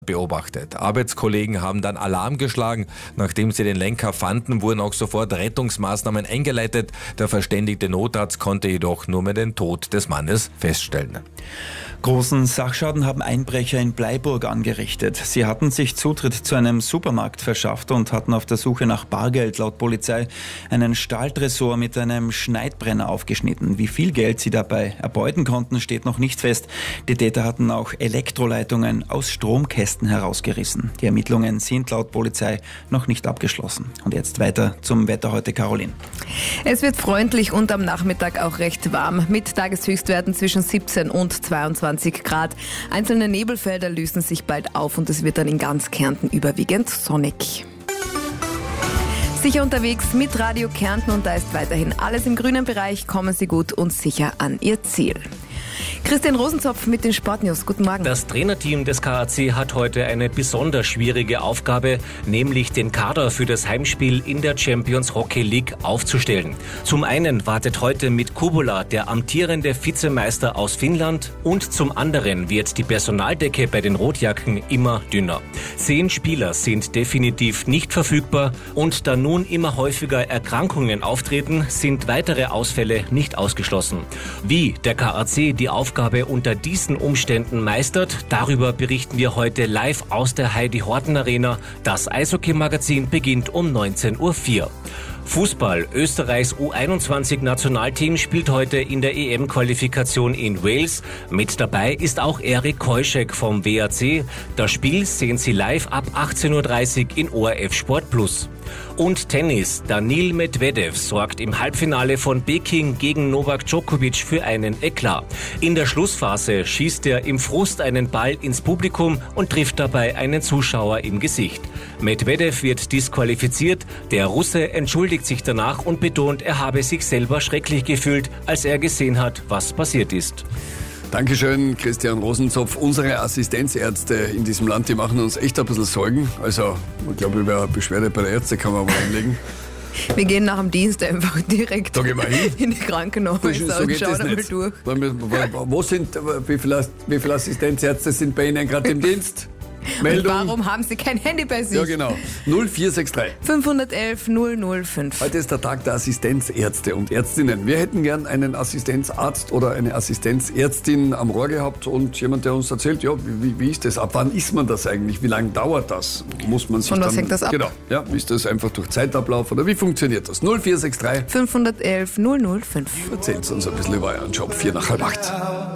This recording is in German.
beobachtet. Arbeitskollegen haben dann Alarm geschlagen. Nachdem sie den Lenker fanden, wurden auch sofort Rettungsmaßnahmen eingeleitet. Der verständigte Notarzt konnte jedoch nur mehr den Tod des Mannes feststellen. Großen Sachschaden haben Einbrecher in Bleiburg angerichtet. Sie hatten sich Zutritt zu einem Supermarkt verschafft und hatten auf der Suche nach Bargeld laut Polizei einen Stahltresor mit einem Schneidbrenner aufgeschnitten. Wie viel Geld sie dabei erbeuten konnten, steht noch nicht fest. Die Täter hatten auch Elektroleitungen aus Stromkästen herausgerissen. Die Ermittlungen sind laut Polizei noch nicht abgeschlossen. Und jetzt weiter zum Wetter heute, Caroline. Es wird freundlich und am Nachmittag auch recht warm, mit Tageshöchstwerten zwischen 17 und 22 Grad. Einzelne Nebelfelder lösen sich bald auf und es wird dann in ganz Kärnten überwiegend sonnig. Sicher unterwegs mit Radio Kärnten und da ist weiterhin alles im grünen Bereich. Kommen Sie gut und sicher an Ihr Ziel. Christian Rosenzopf mit den Sportnews. Guten Morgen. Das Trainerteam des KAC hat heute eine besonders schwierige Aufgabe, nämlich den Kader für das Heimspiel in der Champions Hockey League aufzustellen. Zum einen wartet heute mit Kubula der amtierende Vizemeister aus Finnland und zum anderen wird die Personaldecke bei den Rotjacken immer dünner. 10 Spieler sind definitiv nicht verfügbar und da nun immer häufiger Erkrankungen auftreten, sind weitere Ausfälle nicht ausgeschlossen. Wie der KAC die Aufgabe unter diesen Umständen meistert, darüber berichten wir heute live aus der Heidi-Horten-Arena. Das Eishockey-Magazin beginnt um 19:04 Uhr. Fußball. Österreichs U21-Nationalteam spielt heute in der EM-Qualifikation in Wales. Mit dabei ist auch Erik Keuschek vom WAC. Das Spiel sehen Sie live ab 18:30 Uhr in ORF Sport Plus. Und Tennis. Daniil Medvedev sorgt im Halbfinale von Peking gegen Novak Djokovic für einen Eklat. In der Schlussphase schießt er im Frust einen Ball ins Publikum und trifft dabei einen Zuschauer im Gesicht. Medvedev wird disqualifiziert. Der Russe entschuldigt sich danach und betont, er habe sich selber schrecklich gefühlt, als er gesehen hat, was passiert ist. Dankeschön, Christian Rosenzopf. Unsere Assistenzärzte in diesem Land, die machen uns echt ein bisschen Sorgen. Also, ich glaube, über eine Beschwerde bei der Ärztekammer mal anlegen. Wir gehen nach dem Dienst einfach direkt in die Krankenhäuser und schauen einmal durch. Wie viele Assistenzärzte sind bei Ihnen gerade im Dienst? Meldung. Und warum haben Sie kein Handy bei sich? Ja, genau. 0463 511 005. Heute ist der Tag der Assistenzärzte und Ärztinnen. Wir hätten gern einen Assistenzarzt oder eine Assistenzärztin am Rohr gehabt und jemand, der uns erzählt, ja, wie ist das? Ab wann ist man das eigentlich? Wie lange dauert das? Muss man sich Von was dann, hängt das ab? Genau. Ja, ist das einfach durch Zeitablauf oder wie funktioniert das? 0463 511 005. Erzählt uns ein bisschen über euren Job. 7:45.